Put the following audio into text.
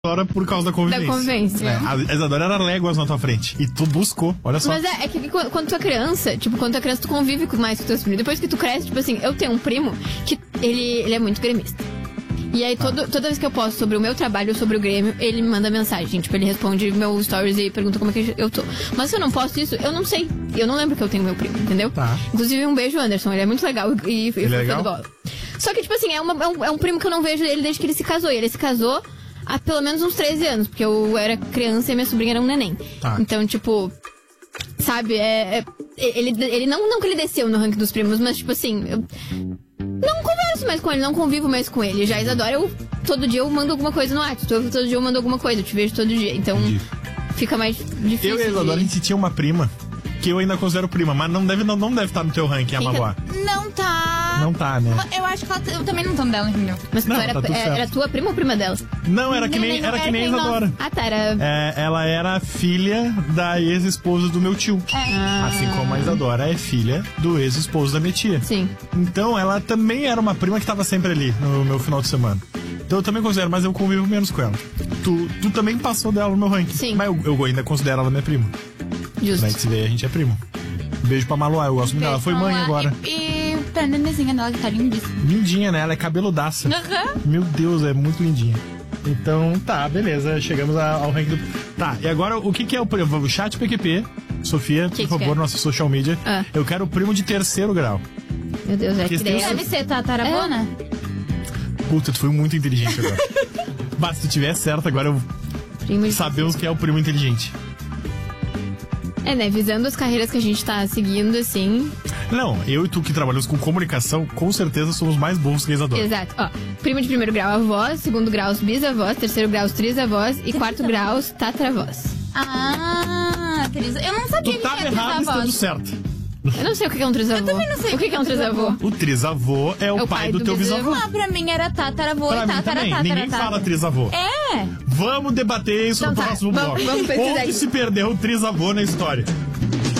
Isadora por causa da convivência. Da convivência. A Isadora era léguas na tua frente. E tu buscou, olha só. Mas é que quando tu é criança, tu convive mais com teus primos. Depois que tu cresce, tipo assim, eu tenho um primo que ele é muito gremista. E aí, toda vez que eu posto sobre o meu trabalho, sobre o Grêmio, ele me manda mensagem. Tipo, ele responde meus stories e pergunta como é que eu tô. Mas se eu não posto isso, eu não sei. Eu não lembro que eu tenho meu primo, entendeu? Tá. Inclusive, um beijo, Anderson. Ele é muito legal e ele é legal? de bola. Só que, tipo assim, é um primo que eu não vejo ele desde que ele se casou. E ele se casou há pelo menos uns 13 anos, porque eu era criança e minha sobrinha era um neném. Tá. Então, tipo... Sabe, ele não que ele desceu no ranking dos primos, mas tipo assim, eu não converso mais com ele, não convivo mais com ele. Já a Isadora, todo dia eu mando alguma coisa no WhatsApp, todo dia eu mando alguma coisa, eu te vejo todo dia, então fica mais difícil. Eu e a Isadora, a gente tinha uma prima, que eu ainda considero prima, mas não deve estar no teu ranking, a Mavoá. Não tá. Não tá, né? Eu acho que eu também não tô dela, entendeu? Mas não, tu era tua prima ou prima dela? Não, era que nem a Isadora. Ah, tá, era... Ela era filha da ex-esposa do meu tio. Assim como a Isadora é filha do ex-esposo da minha tia. Sim. Então ela também era uma prima que tava sempre ali no meu final de semana. Então eu também considero, mas eu convivo menos com ela. Tu também passou dela no meu ranking. Sim. Mas eu ainda considero ela minha prima. Justo. Daí que se vê, a gente é primo. Beijo pra Maluá, eu gosto muito dela. Foi mãe agora. E pra nenenzinha dela, que tá lindíssima. Lindinha, né? Ela é cabeludaça. Meu Deus, é muito lindinha. Então, tá, beleza. Chegamos ao ranking do... Tá, e agora o que é o chat PQP? Sofia, por favor, nossa social media. Eu quero o primo de 3º grau. Meu Deus, é que ideia. Deve ser tataravô, né? Puta, tu foi muito inteligente agora. Mas se tu tiver certo, agora sabemos que é o primo inteligente. Né, visando as carreiras que a gente tá seguindo, assim... Não, eu e tu que trabalhamos com comunicação, com certeza somos mais burros que a Isadora. Exato, ó. Primo de 1º grau, avós. 2º grau, bisavós. 3º grau, trisavós. E 4º grau, tataravós. Eu não sabia Tu que tava tinha errado trisavós. estando certo. Eu não sei o que é um trisavô. Eu também não sei o que é um trisavô. O trisavô é o pai do teu bisavô. Pra mim era tataravô Pra e mim também, ninguém fala trisavô. É. Vamos debater isso Então no tá, próximo bloco. vamos pesquisar Onde isso. se perdeu o trisavô na história?